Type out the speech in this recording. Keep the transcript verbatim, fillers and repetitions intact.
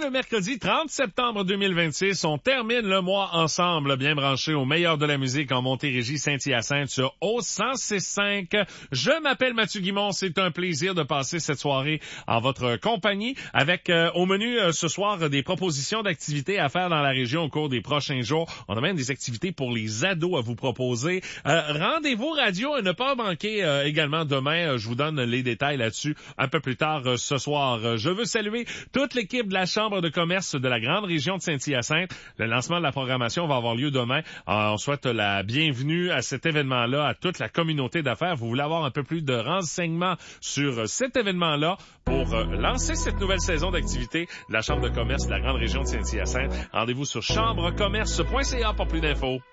le mercredi trente septembre deux mille vingt-six. On termine le mois ensemble, bien branché au meilleur de la musique en Montérégie Saint-Hyacinthe sur O cent six cinq. Je m'appelle Mathieu Guimond. C'est un plaisir de passer cette soirée en votre compagnie avec euh, au menu euh, ce soir des propositions d'activités à faire dans la région au cours des prochains jours. On a même des activités pour les ados à vous proposer. Euh, rendez-vous radio à ne pas manquer euh, également demain. Euh, je vous donne les détails là-dessus un peu plus tard euh, ce soir. Euh, je veux saluer toute l'équipe de la Chambre de commerce de la grande région de Saint-Hyacinthe. Le lancement de la programmation va avoir lieu demain. Euh, on souhaite la bienvenue à cet événement-là, à toute la communauté d'affaires. Vous voulez avoir un peu plus de renseignements sur euh, cet événement-là pour euh, lancer cette nouvelle saison d'activité de la Chambre de commerce de la grande région de Saint-Hyacinthe. Rendez-vous sur chambrecommerce point c a pour plus d'infos.